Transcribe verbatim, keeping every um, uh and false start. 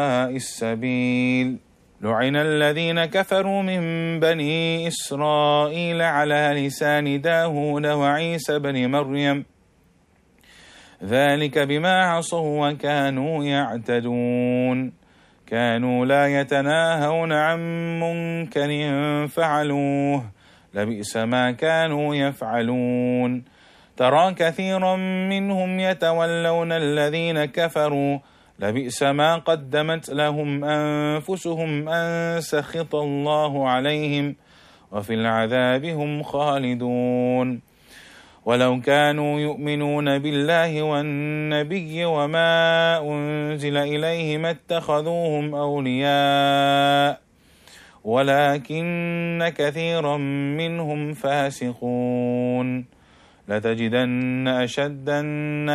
السبيل لعن الذين كفروا من بني إسرائيل على لسان داود وعيسى بن مريم ذلك بما عصوا وكانوا يعتدون كانوا لا يتناهون عن منكر فعلوه لبئس ما كانوا يفعلون ترى كثيرا منهم يتولون الذين كفروا لبئس ما قدمت لهم أنفسهم أن سخط الله عليهم وفي العذاب هم خالدون ولو كانوا يؤمنون بالله والنبي وما أنزل إليه ما اتخذوهم أولياء ولكن كثيرا منهم فاسقون لتجدن أشد الناس